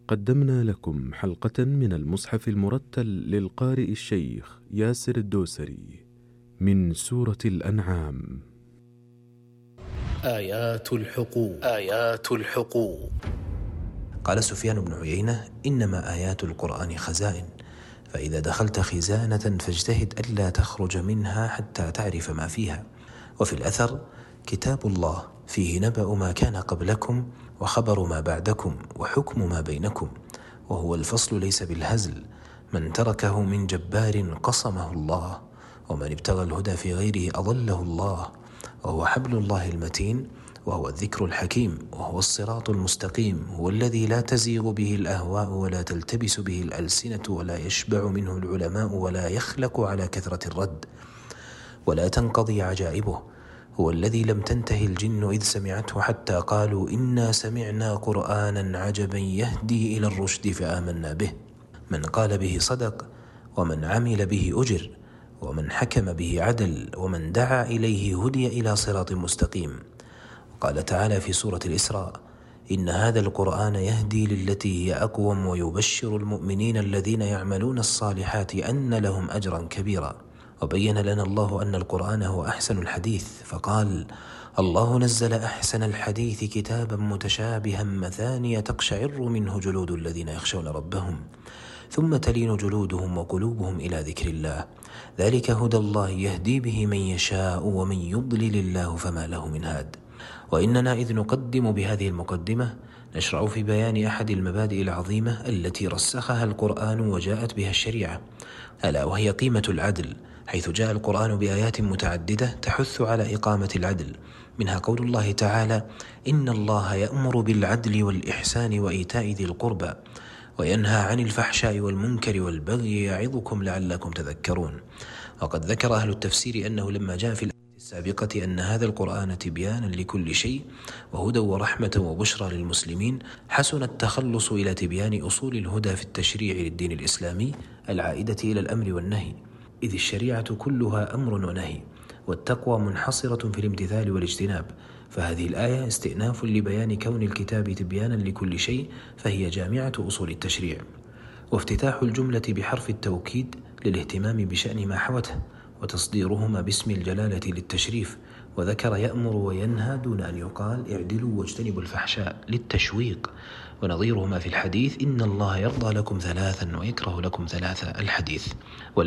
قدمنا لكم حلقة من المصحف المرتل للقارئ الشيخ ياسر الدوسري من سورة الأنعام. آيات الحقوق. قال سفيان بن عيينة: إنما آيات القرآن خزائن، فإذا دخلت خزانة فاجتهد ألا تخرج منها حتى تعرف ما فيها. وفي الأثر: كتاب الله فيه نبأ ما كان قبلكم وخبر ما بعدكم وحكم ما بينكم، وهو الفصل ليس بالهزل، من تركه من جبار قصمه الله، ومن ابتغى الهدى في غيره أضله الله، وهو حبل الله المتين، وهو الذكر الحكيم، وهو الصراط المستقيم، هو الذي لا تزيغ به الأهواء ولا تلتبس به الألسنة ولا يشبع منه العلماء ولا يخلق على كثرة الرد ولا تنقضي عجائبه، هو الذي لم تنته الجن إذ سمعته حتى قالوا إنا سمعنا قرآنا عجبا يهدي إلى الرشد فآمنا به، من قال به صدق، ومن عمل به أجر، ومن حكم به عدل، ومن دعا إليه هدي إلى صراط مستقيم. قال تعالى في سورة الإسراء: إن هذا القرآن يهدي للتي هي أقوم ويبشر المؤمنين الذين يعملون الصالحات أن لهم أجرا كبيرا. وبين لنا الله أن القرآن هو أحسن الحديث، فقال: الله نزل أحسن الحديث كتابا متشابها مثانية تقشعر منه جلود الذين يخشون ربهم ثم تلين جلودهم وقلوبهم إلى ذكر الله، ذلك هدى الله يهدي به من يشاء ومن يضلل الله فما له من هاد. وإننا إذ نقدم بهذه المقدمة نشرع في بيان أحد المبادئ العظيمة التي رسخها القرآن وجاءت بها الشريعة، ألا وهي قيمة العدل، حيث جاء القرآن بآيات متعددة تحث على إقامة العدل، منها قول الله تعالى: إن الله يأمر بالعدل والإحسان وإيتاء ذي القربى وينهى عن الفحشاء والمنكر والبغي يعظكم لعلكم تذكرون. وقد ذكر أهل التفسير أنه لما جاء في الآية السابقة أن هذا القرآن تبيانا لكل شيء وهدى ورحمة وبشرى للمسلمين، حسن التخلص إلى تبيان أصول الهدى في التشريع للدين الإسلامي العائدة إلى الأمر والنهي، إذ الشريعة كلها أمر ونهي، والتقوى منحصرة في الامتثال والاجتناب، فهذه الآية استئناف لبيان كون الكتاب تبيانا لكل شيء، فهي جامعة أصول التشريع. وافتتاح الجملة بحرف التوكيد للاهتمام بشأن ما حوته، وتصديرهما باسم الجلالة للتشريف، وذكر يأمر وينهى دون أن يقال اعدلوا واجتنبوا الفحشاء للتشويق، ونظيرهما في الحديث: إن الله يرضى لكم ثلاثا ويكره لكم ثلاثا الحديث.